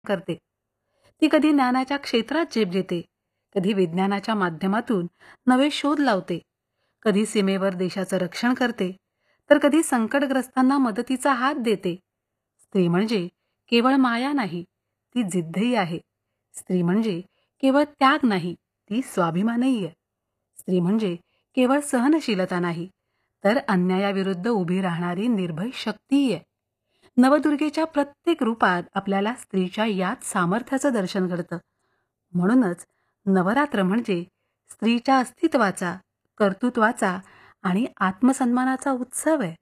करते. ती कधी ज्ञानाच्या क्षेत्रात झेप घेते, कधी विज्ञानाच्या माध्यमातून नवे शोध लावते, कधी सीमेवर देशाचं रक्षण करते, तर कधी संकटग्रस्तांना मदतीचा हात देते. स्त्री म्हणजे केवळ माया नाही, ती जिद्दही आहे. स्त्री म्हणजे केवळ त्याग नाही, ती स्वाभिमानही आहे. स्त्री म्हणजे केवळ सहनशीलता नाही, तर अन्यायाविरुद्ध उभी राहणारी निर्भय शक्तीही आहे. नवदुर्गेच्या प्रत्येक रूपात आपल्याला स्त्रीच्या याच सामर्थ्याचं दर्शन घडतं. म्हणूनच नवरात्र म्हणजे स्त्रीच्या अस्तित्वाचा, कर्तृत्वाचा आणि आत्मसन्मानाचा उत्सव आहे.